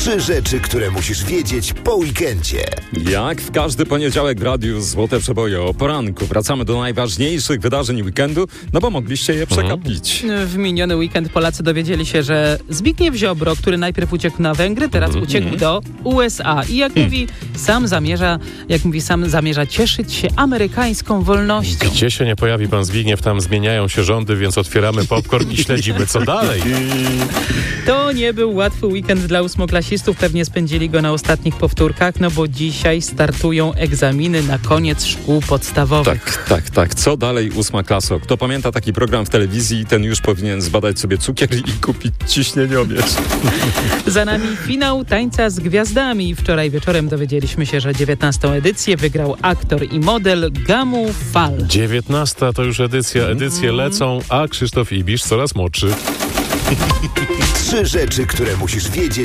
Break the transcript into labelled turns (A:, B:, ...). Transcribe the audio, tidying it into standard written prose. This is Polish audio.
A: 3 rzeczy, które musisz wiedzieć po weekendzie.
B: Jak w każdy poniedziałek w radiu Złote Przeboje o poranku wracamy do najważniejszych wydarzeń weekendu, no bo mogliście je przegapić.
C: W miniony weekend Polacy dowiedzieli się, że Zbigniew Ziobro, który najpierw uciekł na Węgry, teraz uciekł do USA. I jak mówi, sam zamierza cieszyć się amerykańską wolnością.
D: Gdzie się nie pojawi pan Zbigniew, tam zmieniają się rządy, więc otwieramy popcorn i śledzimy, co dalej.
C: To nie był łatwy weekend dla ósmoklasistów. Pewnie spędzili go na ostatnich powtórkach, no bo dzisiaj startują egzaminy na koniec szkół podstawowych.
B: Tak. Co dalej 8. klaso? Kto pamięta taki program w telewizji, ten już powinien zbadać sobie cukier i kupić ciśnieniomierz.
C: Za nami finał Tańca z Gwiazdami. Wczoraj wieczorem dowiedzieliśmy się, że 19. edycję wygrał aktor i model Gamu Fal.
D: 19. to już edycje lecą, a Krzysztof Ibisz coraz młodszy.
A: 3 rzeczy, które musisz wiedzieć